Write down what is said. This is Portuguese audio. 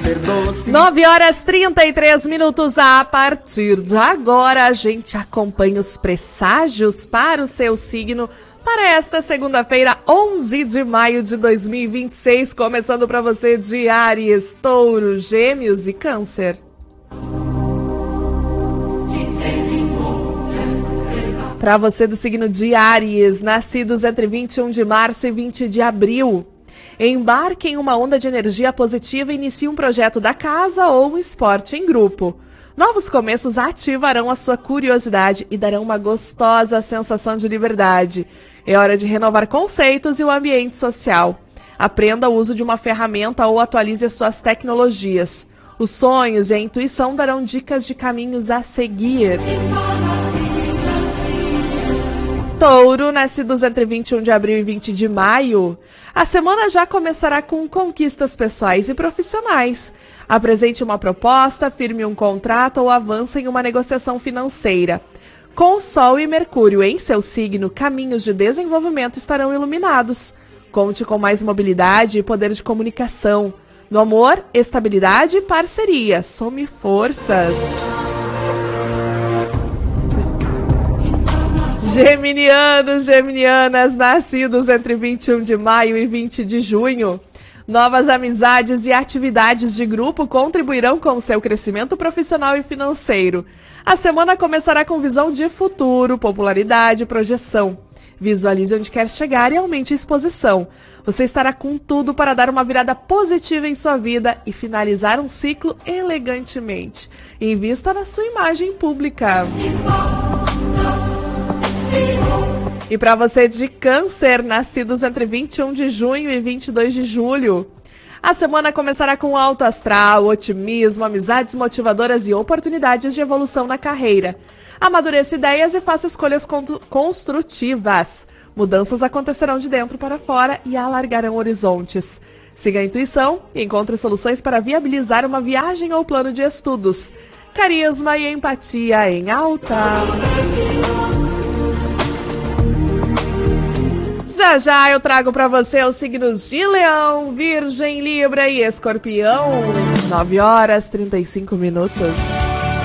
9h33. A partir de agora, a gente acompanha os presságios para o seu signo para esta segunda-feira, 11 de maio de 2026. Começando para você de Áries, Touro, Gêmeos e Câncer. Para você do signo de Áries, nascidos entre 21 de março e 20 de abril. Embarque em uma onda de energia positiva e inicie um projeto da casa ou um esporte em grupo. Novos começos ativarão a sua curiosidade e darão uma gostosa sensação de liberdade. É hora de renovar conceitos e o ambiente social. Aprenda o uso de uma ferramenta ou atualize as suas tecnologias. Os sonhos e a intuição darão dicas de caminhos a seguir. Touro, nascidos entre 21 de abril e 20 de maio. A semana já começará com conquistas pessoais e profissionais. Apresente uma proposta, firme um contrato ou avance em uma negociação financeira. Com Sol e Mercúrio em seu signo, caminhos de desenvolvimento estarão iluminados. Conte com mais mobilidade e poder de comunicação. No amor, estabilidade e parceria. Some forças. Geminianos, geminianas, nascidos entre 21 de maio e 20 de junho. Novas amizades e atividades de grupo contribuirão com o seu crescimento profissional e financeiro. A semana começará com visão de futuro, popularidade e projeção. Visualize onde quer chegar e aumente a exposição. Você estará com tudo para dar uma virada positiva em sua vida e finalizar um ciclo elegantemente. Invista na sua imagem pública. E para você de Câncer, nascidos entre 21 de junho e 22 de julho. A semana começará com alto astral, otimismo, amizades motivadoras e oportunidades de evolução na carreira. Amadureça ideias e faça escolhas construtivas. Mudanças acontecerão de dentro para fora e alargarão horizontes. Siga a intuição e encontre soluções para viabilizar uma viagem ou plano de estudos. Carisma e empatia em alta. Já eu trago para você os signos de Leão, Virgem, Libra e Escorpião. 9h35.